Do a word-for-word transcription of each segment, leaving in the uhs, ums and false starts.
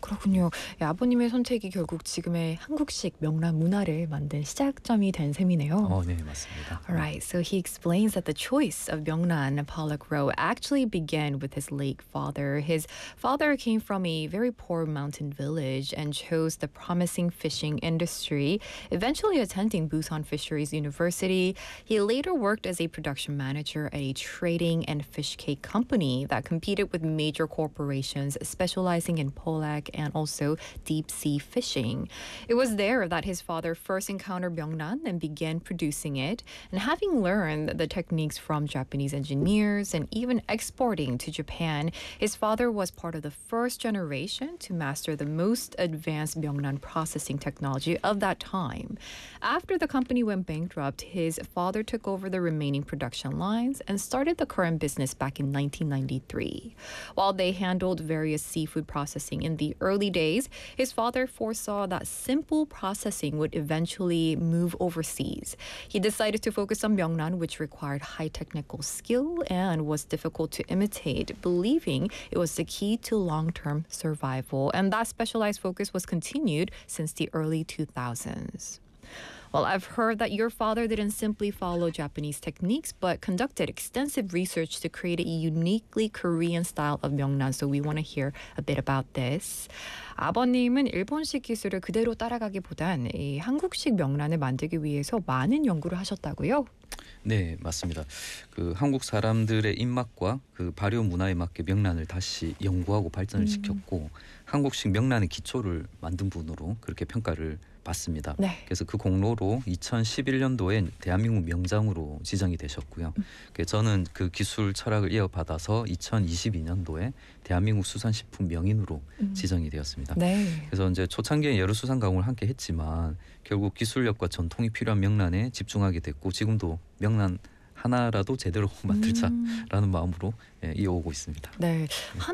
그렇군요. 예, 아버님의 선택이 결국 지금의 한국식 명란 문화를 만든 시작점이 된 셈이네요. 어, 네, 맞습니다. Alright, so he explains that the choice of Myeongnan Pollock Row actually began with his late father. His father came from a very poor mountain village and chose the promising fishing industry, eventually attending Busan Fisheries University. He later worked as a production manager at a trading and fish cake company that competed with major corporations specializing in pollack and also deep sea fishing. It was there that his father first encountered Myeongnan and began producing it. And having learned the techniques from Japanese engineers and even exporting to Japan, his father was part of the first generation to master the most advanced Myeongnan processing technology of that time. After the company went bankrupt, his father took over the remaining production lines and started the current business back in nineteen ninety-three. While they handled various seafood processing in the early days, his father foresaw that simple processing would eventually move overseas. He decided to focus on Myeongnan, which required high technical skill and was difficult to imitate, believing it was the key to long-term survival. And that specialized focus was continued since the early two thousands. Well, I've heard that your father didn't simply follow Japanese techniques, but conducted extensive research to create a uniquely Korean style of Myeongnan. So we want to hear a bit about this. 아버님은 일본식 기술을 그대로 따라가기보단 이 한국식 명란을 만들기 위해서 많은 연구를 하셨다고요? 네, 맞습니다. 그 한국 사람들의 입맛과 그 발효 문화에 맞게 명란을 다시 연구하고 발전을 음. 시켰고 한국식 명란의 기초를 만든 분으로 그렇게 평가를 받습니다. 네. 그래서 그 공로로 이천십일 년도에 대한민국 명장으로 지정이 되셨고요. 음. 그래서 저는 그 기술 철학을 이어받아서 이천이십이 년도에 대한민국 수산식품 명인으로 음. 지정이 되었습니다. 네. 그래서 이제 초창기에 여러 수산 가공을 함께 했지만 결국 기술력과 전통이 필요한 명란에 집중하게 됐고 지금도 명란 하나라도 제대로 만들자라는 음. 마음으로 예, 이어오고 있습니다. 네,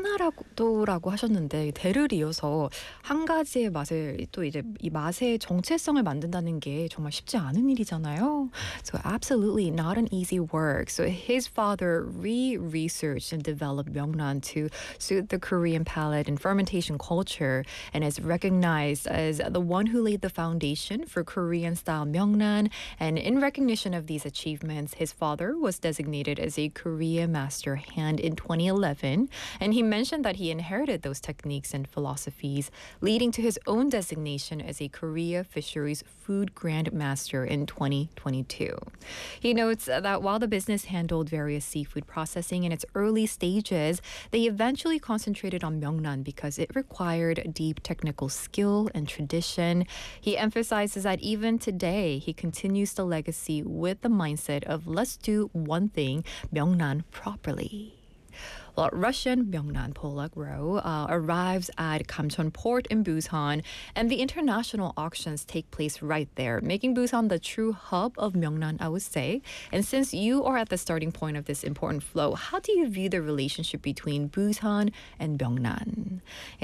하나라고도라고 하셨는데 대를 이어서 한 가지의 맛을 또 이제 이 맛의 정체성을 만든다는 게 정말 쉽지 않은 일이잖아요. So absolutely not an easy work. So his father re-researched and developed Myeongnan to suit the Korean palate and fermentation culture, and is recognized as the one who laid the foundation for Korean-style Myeongnan. And in recognition of these achievements, his father was designated as a Korea Master Hand in twenty eleven, and he mentioned that he inherited those techniques and philosophies, leading to his own designation as a Korea Fisheries Food Grand Master in twenty twenty-two. He notes that while the business handled various seafood processing in its early stages, they eventually concentrated on Myeongnan because it required deep technical skill and tradition. He emphasizes that even today, he continues the legacy with the mindset of let's do one thing, Myeongnan, properly. Well, Russian Myeongnan Pollock Row uh, arrives at Kamcheon Port in Busan, and the international auctions take place right there, making Busan the true hub of Myeongnan, I would say. And since you are at the starting point of this important flow, how do you view the relationship between Busan and Myeongnan?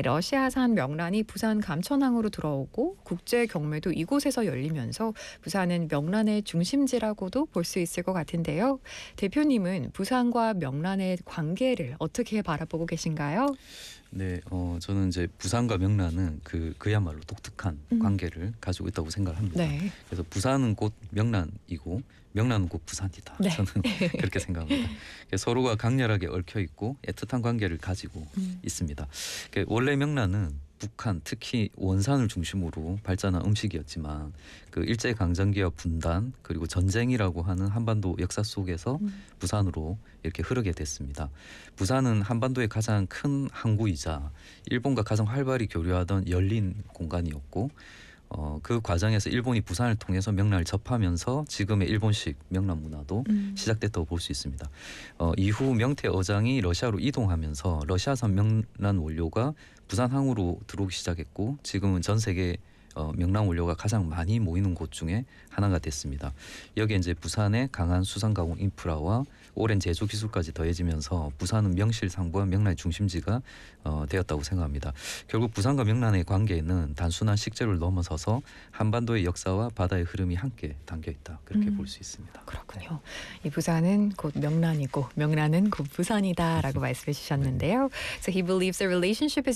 러시아산 명란이 부산 감천항으로 들어오고 국제 경매도 이곳에서 열리면서 부산은 명란의 중심지라고도 볼 수 있을 것 같은데요. 대표님은 부산과 명란의 관계를 어떻게 바라보고 계신가요? 네, 어, 저는 이제 부산과 명란은 그 그야말로 독특한 음. 관계를 가지고 있다고 생각합니다. 네. 그래서 부산은 곧 명란이고 명란은 곧 부산이다. 네. 저는 그렇게 생각합니다. 서로가 강렬하게 얽혀 있고 애틋한 관계를 가지고 음. 있습니다. 원래 명란은 북한 특히 원산을 중심으로 발전한 음식이었지만 그 일제 강점기와 분단 그리고 전쟁이라고 하는 한반도 역사 속에서 음. 부산으로 이렇게 흐르게 됐습니다. 부산은 한반도의 가장 큰 항구이자 일본과 가장 활발히 교류하던 열린 공간이었고 어, 그 과정에서 일본이 부산을 통해서 명란을 접하면서 지금의 일본식 명란 문화도 음. 시작됐다고 볼 수 있습니다. 어, 이후 명태 어장이 러시아로 이동하면서 러시아산 명란 원료가 부산항으로 들어오기 시작했고 지금은 전 세계 어, 명란 원료가 가장 많이 모이는 곳 중에 하나가 됐습니다. 여기에 이제 부산의 강한 수산 가공 인프라와 오랜 제조 기술까지 더해지면서 부산은 명실상부한 명란의 중심지가 어, 되었다고 생각합니다. 결국 부산과 명란의 관계는 단순한 식재료를 넘어서서 한반도의 역사와 바다의 흐름이 함께 담겨 있다. 그렇게 음. 볼 수 있습니다. 그렇군요. 이 부산은 곧 명란이고 명란은 곧 부산이다라고 말씀해 주셨는데요. So he believes the relationship is